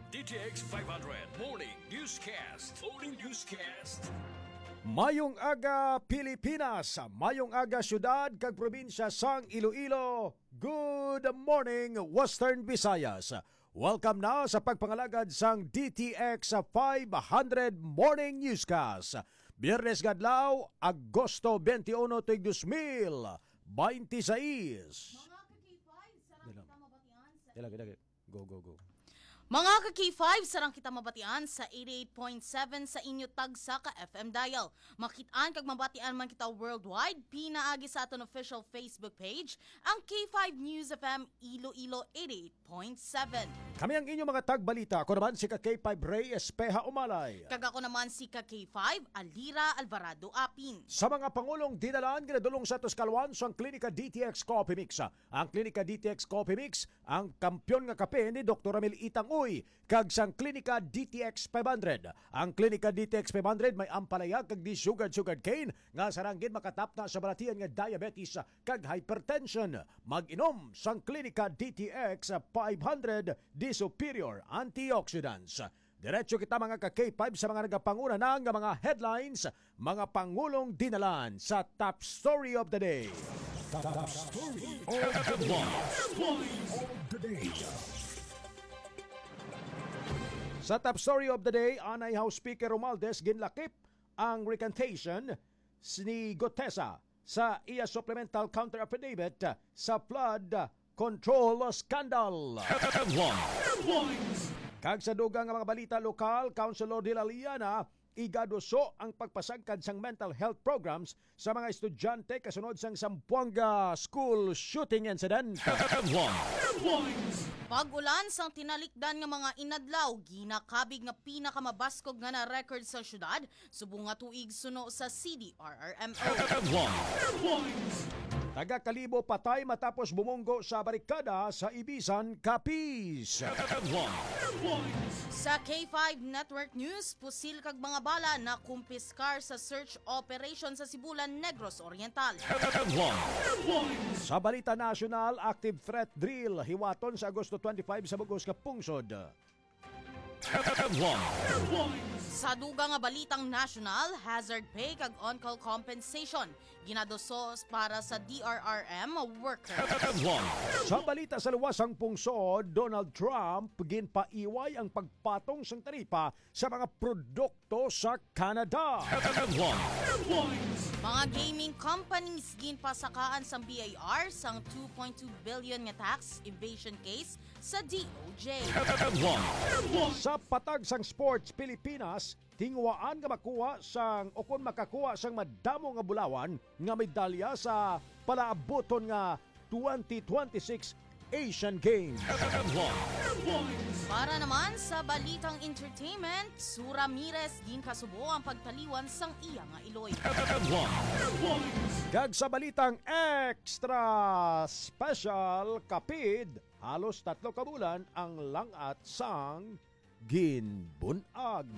DTX 500 Morning Newscast. Morning Newscast. Mayong aga Pilipinas, mayong aga syudad kag probinsya sang Iloilo. Good morning Western Visayas. Welcome na sa pagpangalagad sang DTX 500 Morning Newscast. Biyernes Gadlaw, Agosto 21, 2026. Mga ka-K5, sarang kita mabatian sa... Go. Mga ka-K5, sarang kita mabatian sa 88.7 sa inyo tagsa ka FM dial. Makitaan kag mabatian man kita worldwide, pinaagi sa aton official Facebook page, ang K5 News FM Iloilo 88.7. Kami ang inyong mga tagbalita. Ako naman si K5 Ray Espeja Umalay. Kag ako naman si ka-K5 Alira Alvarado Apin. Sa mga pangulong dinalaan, ginadulong sa Tuscalwan sa Klinika DTX Coffee Mix. Ang Klinika DTX Coffee Mix, ang kampyon nga kape ni Dr. Ramil Itang Uy, kag sang Klinika DTX 500. Ang Klinika DTX 500 may ampalaya kag di sugar cane nga saranggid makatap na sa balatian nga diabetes kag hypertension. Mag-inom sang Klinika DTX 500 di superior antioxidants. Diretso kita mga ka-K5 sa mga nagapanguna ng mga headlines, mga pangulong dinalan sa Top Story of the Day. Top Story of the Day. Sa Top Story of the Day, Anay House Speaker Romualdez ginlakip ang recantation ni Gutesa sa iya supplemental counter affidavit sa flood control scandal. Kag sa dugang nga mga balita lokal, Councilor de la Liana igadoso ang pagpasangkad sang mental health programs sa mga estudyante kasunod sang Zamboanga school shooting incident. Pag-ulan sang tinalikdan nga mga inadlaw, ginakabig nga pinakamabaskog nga na record sa syudad, subong nga tuig suno sa CDRRMO. Taga-kalibo patay matapos bumunggo sa barikada sa Ibisan, Capiz. Sa K5 Network News, pusil kag mga bala na kumpiskar sa search operation sa Sibulan, Negros Oriental. Sa balita nasyonal, active threat drill hiwaton sa Agosto 25 sa Bugos ka Pungsod. Sa duga nga balitang national, hazard pay kag on-call compensation ginadosos para sa DRRM worker. Sa balita sa luwasang pungsod, Donald Trump ginpaiway ang pagpatong sang taripa sa mga produkto sa Canada. Mga gaming companies ginpasakaan sa BIR sang 2.2 billion nga tax evasion case sa DOJ. Sa patag sang Sports Pilipinas, tingwaan nga makuha sang o kung makakuha sang madamo nga bulawan nga medalya sa palaaboton nga 2026 Asian Games. Para naman sa balitang entertainment, Sue Ramirez ginkasubo ang pagtaliwan sang iya nga iloy. Kag sa balitang extra special kapid, halos 3 ka bulan ang langat sang ginbunag.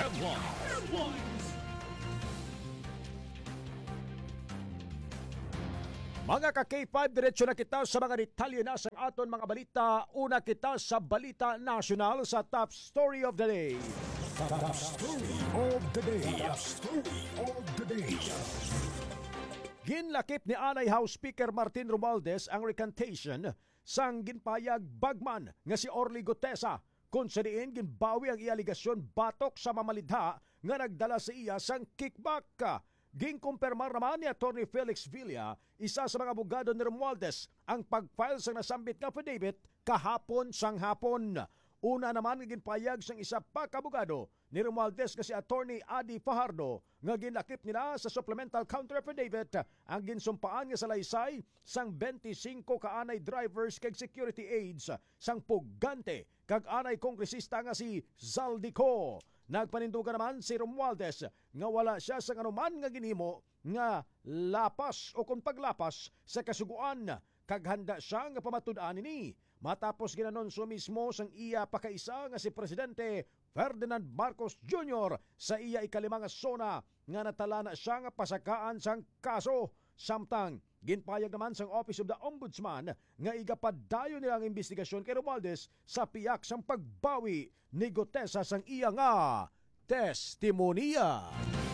Mga ka-K5, diretso na kita sa mga detalye na sa aton mga balita. Una kita sa balita national sa Top Story of the Day. Top Story of the Day. Top Story of the Day. Ginlakip ni Anay House Speaker Martin Romualdez ang recantation sang ginpayag bagman nga si Orly Gutesa kung sa diin ginbawi ang ialigasyon batok sa mamalidha nga nagdala sa iya sang kickback. Ginkumpirmar naman ni Atty. Felix Villa, isa sa mga abogado ni Romualdez, ang pag-file sang nasambit nga affidavit kahapon sang hapon. Una naman nga ginpayag sang isa pa kabogado ni Romualdez nga si Atty. Adi Fajardo nga ginlakip nila sa supplemental counter affidavit ang ginsumpaan nga salaysay sang 25 kaanay drivers kag security aides sang pugante kag anay kongresista nga si Zaldico. Nagpanindugan naman si Romualdez nga wala siya sa anuman nga ginhimo nga lapas o kung paglapas sa kasuguan kag handa siya nga pamatud-an ini matapos ginanonso mismo sang iya pakaisa nga si Presidente Ferdinand Marcos Jr. sa iya ikalimang sona nga natala na siya nga pasakaan sang kaso. Samtang ginpayag naman sang Office of the Ombudsman nga igapadayon nilang investigasyon kay Romualdez sa piyak sang pagbawi ni Gutesa sang iya nga testimonya.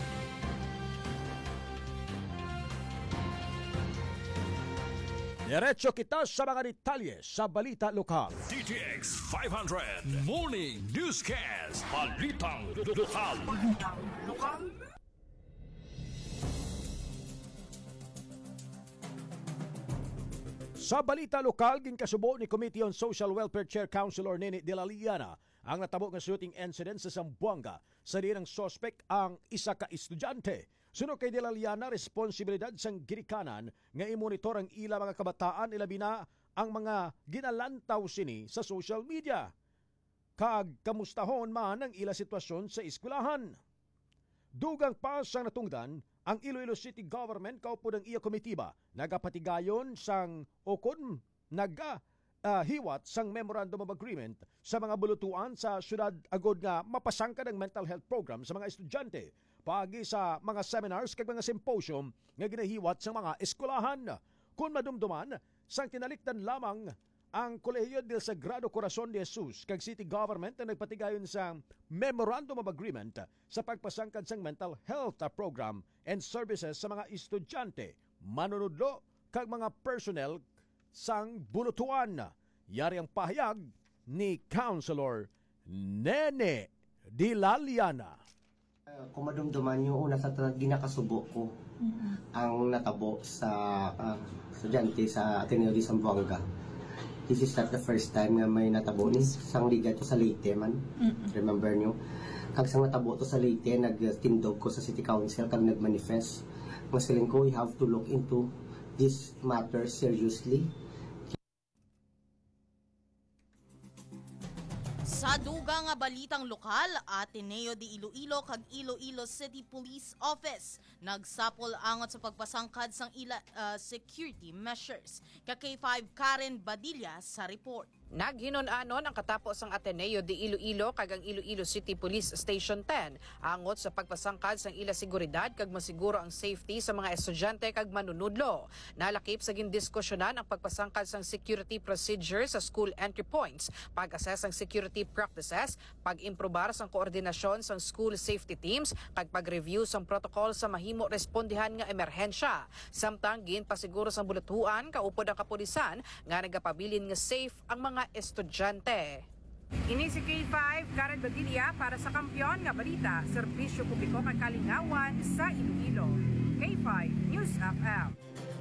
Diretso kita sa mga detalye sa balita lokal. DTX 500 Morning Newscast. Balitang lokal. Sa balita lokal, ginkasubo ni Committee on Social Welfare Chair Councilor Nene de la Liana ang natabo nga shooting incident sa Zamboanga. Sa dirang sospek ang isa ka estudyante. Suno kay de la Liana, responsibilidad sang girikanan nga imonitor ang ila mga kabataan ilabi na ang mga ginalantaw sini sa social media. Kag kamustahon man ang ila sitwasyon sa eskwelahan. Dugang pa sang natungdan, ang Iloilo City Government kaupo ng iya komitiba nagapatigayon sang okon hiwat sang Memorandum of Agreement sa mga bulutuan sa syudad agod nga mapasangka ng mental health program sa mga estudyante pagi sa mga seminars kag mga symposium nga ginahiwat sa mga eskwelahan. Kung madumduman, sang tinalikdan lamang ang Kolehiyo del Sagrado Corazon de Jesus kag City Government na nagpatigayon sa Memorandum of Agreement sa pagpasangkad sang mental health program and services sa mga estudyante, manunudlo kag mga personnel sang bulutuan. Yari ang pahayag ni Councilor Nene de la Liana. Kung madumduman yung una sa ginakasubo ko ang natabo sa estudyante sa Ateneo de Zamboanga. This is not the first time nga may natabo ni sang liga to sa Leyte man. Remember nyo? Kag sang natabo to sa Leyte, nagtindog ko sa City Council kag nagmanifest. Mas feeling ko we have to look into this matter seriously. Sa duga nga balitang lokal, Ateneo de Iloilo kag Iloilo City Police Office nagsapol angot sa pagpasangkad sang ila security measures. K5 Karen Badilla sa report. Naghinon-anon ang katapos ang Ateneo de Iloilo kag ang Iloilo City Police Station 10 angot sa pagpasangkad sang ila seguridad kag masiguro ang safety sa mga estudyante kag manunudlo. Nalakip sa gindiskusyonan ang pagpasangkad sang security procedures sa school entry points, pag-assess ang security practices, pag-improbar sang koordinasyon sang school safety teams kag pag-review sang protocol sa mahimo respondihan nga emerhensya. Samtang ginpasiguro sang bulutuan kaupod ang kapulisan nga nagapabilin nga safe ang mga estudyante. Ini si K5 Karen Badilla para sa Kampiyon nga Balita, Serbisyo Publiko kag Kalingawan sa Iloilo. K5 News FM.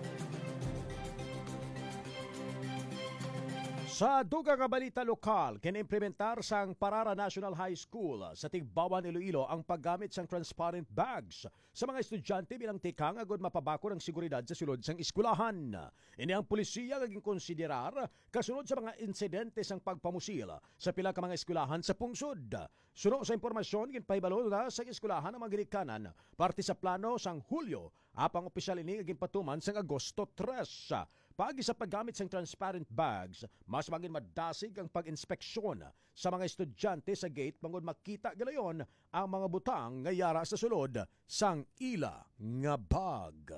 Sa duga nga balita lokal, kinimplementar sang Parara National High School sa Tigbawan, Iloilo ang paggamit sang transparent bags sa mga estudyante bilang tikang agod mapabako ng seguridad sa sulod sang eskwelahan. Ini ang pulisiya naging konsiderar kasunod sa mga insidente sang pagpamusil sa pila ka mga eskwelahan sa pungsod. Suno sa impormasyon, ginpahibalo na sa eskwelahan ng mga girikanan parte sa plano sang Hulyo, apang opisyal ini naging patuman sang Agosto 3. Pagi sa paggamit sang transparent bags, mas maging madasig ang pag-inspeksyon sa mga estudyante sa gate mangod makita galayon ang mga butang nga yara sa sulod sang ila nga bag.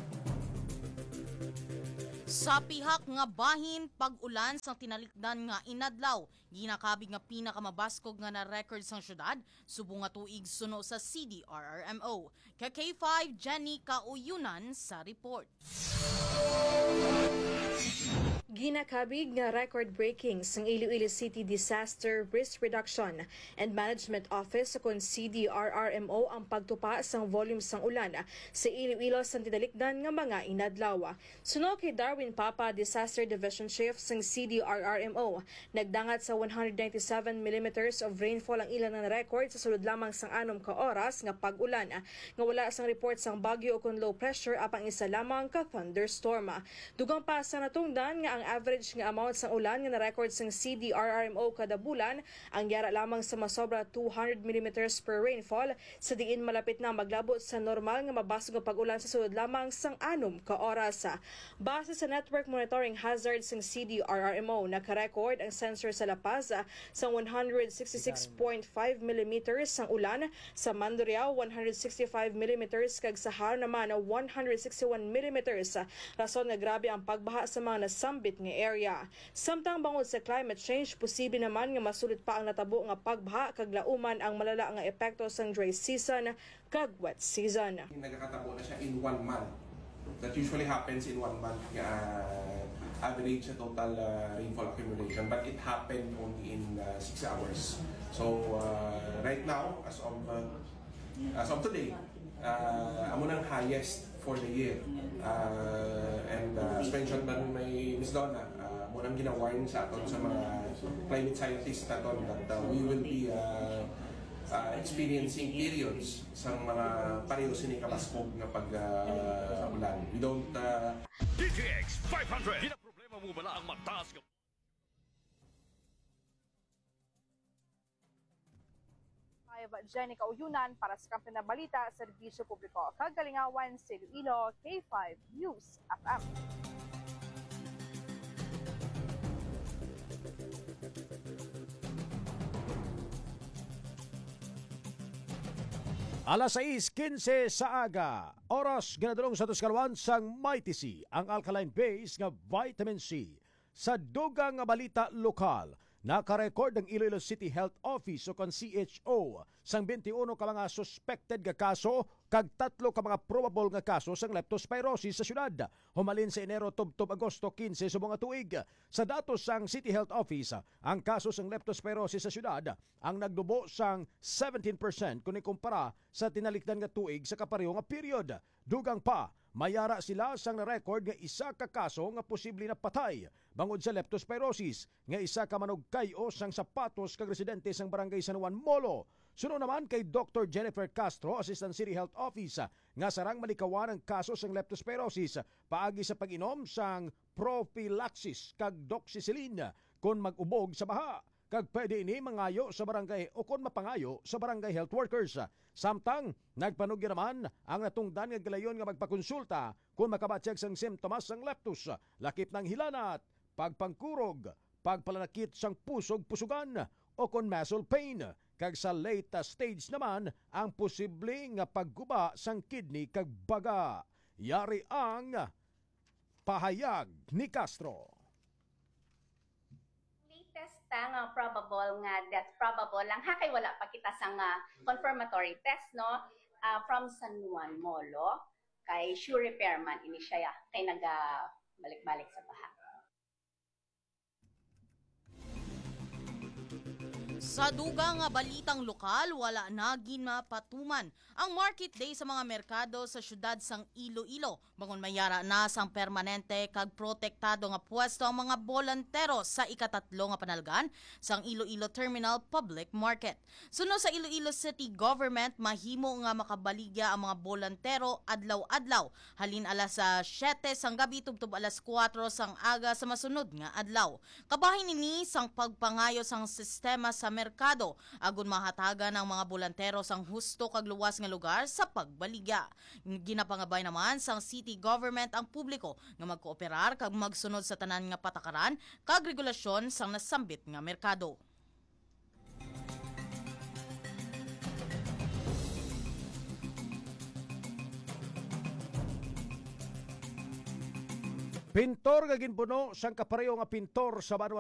Sa pihak nga bahin, pag-ulan sang tinalikdan nga inadlaw, ginakabig nga pinakamabaskog nga na-record sang syudad, subong nga tuig suno sa CDRRMO. K5 Jenny Kauyunan sa report. Ginakabig nga record-breaking sang Iloilo City Disaster Risk Reduction and Management Office kon CDRRMO ang pagtupa sang volume sang ulan sa Iloilo sang tinalikdan nga mga inadlaw. Suno kay Darwin Papa, Disaster Division Chief sang CDRRMO, nagdangat sa 197 millimeters of rainfall ang ilang na record sa sulod lamang sang 6 ka oras nga pag-ulan, nga wala sang report sang bagyo o kon low pressure apang isa lamang ka thunderstorm. Dugang pa sa natungdan nga ang ang average nga amount sa ulan nga na-record sang CDRRMO kada bulan ang yara lamang sa masobra 200 mm per rainfall sa diin malapit na maglabot sa normal nga mabasog nga pag-ulan sa sulod lamang sang 6 ka oras. Base sa network monitoring hazards ng CDRRMO, nakarecord ang sensor sa La Paz sa 166.5 mm ang ulan, sa Mandurriao 165 mm kag sa Haro naman 161 mm. Rason nga grabe ang pagbaha sa mga nasambit nga area. Samtang bangod sa climate change, posible naman nga masulit pa ang natabo nga pagbaha kag lauman ang malala nga epekto sang dry season kag wet season. Nagkakatabo na siya in 1 month. That usually happens in 1 month, average sa total rainfall accumulation, but it happened only in 6 hours. So right now, as of today, amo nang highest for the year. And as mentioned ba may Ms. Donna, mo nang ginawarn sa aton sa mga climate scientists naton that we will be experiencing periods sa mga pareho sini kabaskog nga pag-ulan. We don't DTX 500. Hindi na problema mo bala ang mataas ka. Jenny Kauyunan para sa Kampi na Balita, Serbisyo Publiko. Kagalingawan, Iloilo, K5 News FM. Alas 6:15 sa aga. Oras ginadulong sa tuskalwan sang Mighty C, ang alkaline base nga vitamin C. Sa dugang nga balita lokal, nakarecord ng Iloilo City Health Office o kan CHO sang 21 ka mga suspected nga kaso kag 3 ka mga probable nga kaso sang leptospirosis sa syudad. Humalin sa Enero tubtob Agosto 15 sa mga tuig. Sa datos sang City Health Office, ang kaso sang leptospirosis sa syudad ang nagdubo sang 17% kung ikumpara sa tinalikdan nga tuig sa kapareho nga period. Dugang pa, mayara sila sang na-record nga isa ka kaso nga posible na patay bangod sa leptospirosis, nga isa ka manugkayo sang sapatos kag residente sang barangay San Juan Molo. Sunod naman kay Dr. Jennifer Castro, Assistant City Health Office, nga sarang malikawan ang kaso sang leptospirosis paagi sa pag-inom sang prophylaxis kag doxycycline kung mag-ubog sa baha. Kag pwede ini mangayo sa barangay o kung mapangayo sa barangay health workers. Samtang nagpanugya naman ang natungdan nga galayon nga magpakonsulta kung makabatsyag sang simptomas sang leptos, lakip ng hilanat, pagpangkurog, pagpalanakit sang pusog-pusugan o kung muscle pain. Kag sa late stage naman ang posibleng pagguba sang kidney kag baga. Yari ang pahayag ni Castro. Latest nga probable nga death probable lang ha kay wala pa kita sang confirmatory test no from San Juan Molo kay sure repairman ini siya kay naga balik-balik sa baha. Sa dugang nga balitang lokal, wala na ginapatuman ang market day sa mga merkado sa syudad sang Iloilo. Bangon mayara na sang permanente kag protektado nga pwesto ang mga bolantero sa ikatatlo nga panalgan sang Iloilo Terminal Public Market. Suno sa Iloilo City Government, mahimo nga makabaligya ang mga bolantero adlaw-adlaw. Halin alas 7 sang gabi tubtob alas 4 sang aga sa masunod nga adlaw. Kabahin nini sang pagpangayo sang sistema sa merkado agon mahatagan ng mga bolantero sang husto kag luwas nga lugar sa pagbaligya. Ginapangabay naman sang city government ang publiko nga magkooperar kag magsunod sa tanan nga patakaran kag regulasyon sang nasambit nga merkado. Pintor nga ginpuno sang kapareho nga pintor sa Banwa